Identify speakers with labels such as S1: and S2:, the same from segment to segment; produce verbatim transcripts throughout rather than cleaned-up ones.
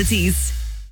S1: Securities.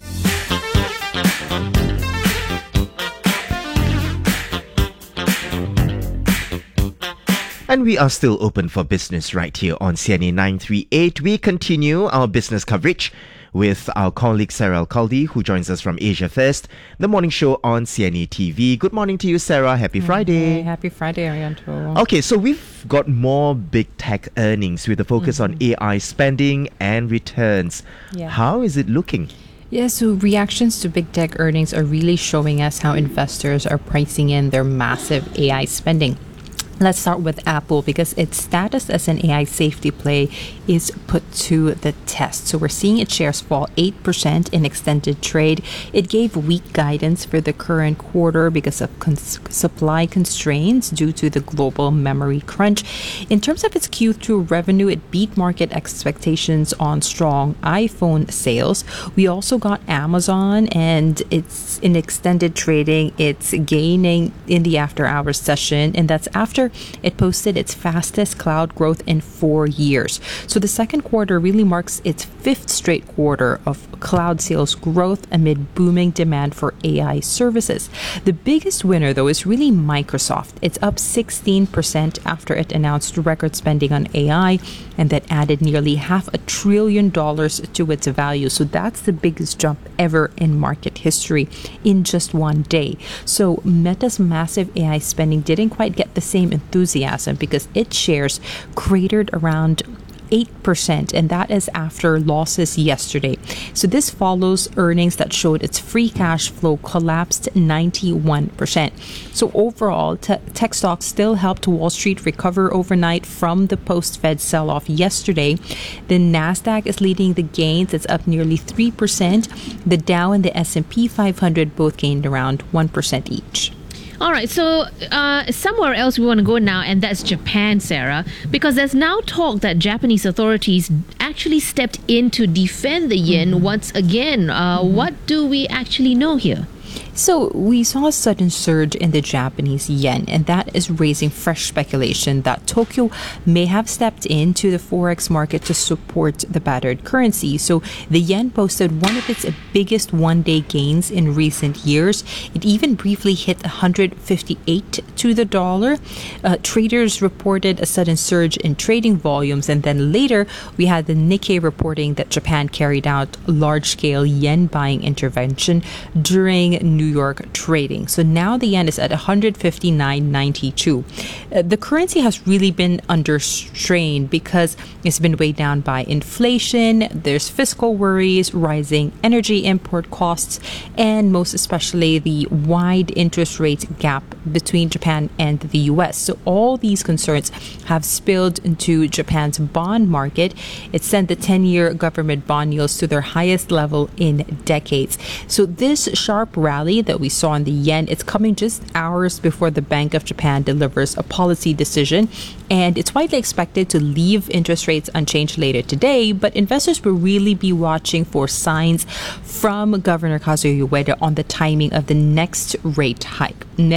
S2: And we are still open for business right here on C N A nine three eight. We continue our business coverage with our colleague Sarah Al-Khaldi, who joins us from Asia First, the morning show on C N A T V. Good morning to you, Sarah. Happy Friday.
S3: Hey, happy Friday, Arianto.
S2: Okay, so we've got more big tech earnings with a focus mm-hmm. on A I spending and returns.
S3: Yeah.
S2: How is it looking?
S3: Yeah, so reactions to big tech earnings are really showing us how investors are pricing in their massive A I spending. Let's start with Apple because its status as an A I safety play is put to the test. So we're seeing its shares fall eight percent in extended trade. It gave weak guidance for the current quarter because of cons- supply constraints due to the global memory crunch. In terms of its Q two revenue, it beat market expectations on strong iPhone sales. We also got Amazon, and it's in extended trading. It's gaining in the after-hours session, and that's after it posted its fastest cloud growth in four years. So the second quarter really marks its fifth straight quarter of cloud sales growth amid booming demand for A I services. The biggest winner, though, is really Microsoft. It's up sixteen percent after it announced record spending on A I, and that added nearly half a trillion dollars to its value. So that's the biggest jump ever in market history in just one day. So Meta's massive A I spending didn't quite get the same enthusiasm because its shares cratered around eight percent, and that is after losses yesterday. So this follows earnings that showed its free cash flow collapsed ninety-one percent. So overall, te- tech stocks still helped Wall Street recover overnight from the post-Fed sell-off yesterday. The Nasdaq is leading the gains. It's up nearly three percent. The Dow and the S and P five hundred both gained around one percent each.
S4: All right, so uh, somewhere else we want to go now, and that's Japan, Sarah, because there's now talk that Japanese authorities actually stepped in to defend the yen mm-hmm. once again. Uh, mm-hmm. What do we actually know here?
S3: So we saw a sudden surge in the Japanese yen, and that is raising fresh speculation that Tokyo may have stepped into the forex market to support the battered currency. So the yen posted one of its biggest one-day gains in recent years. It even briefly hit one hundred fifty-eight to the dollar. Uh, traders reported a sudden surge in trading volumes, and then later we had the Nikkei reporting that Japan carried out large-scale yen buying intervention during New York trading. So now the yen is at one hundred fifty-nine ninety-two. Uh, the currency has really been under strain because it's been weighed down by inflation, there's fiscal worries, rising energy import costs, and most especially the wide interest rate gap between Japan and the U S. So all these concerns have spilled into Japan's bond market. It sent the ten-year government bond yields to their highest level in decades. So this sharp rally that we saw in the yen, it's coming just hours before the Bank of Japan delivers a policy decision, and it's widely expected to leave interest rates unchanged later today, but investors will really be watching for signs from Governor Kazuo Ueda on the timing of the next rate hike.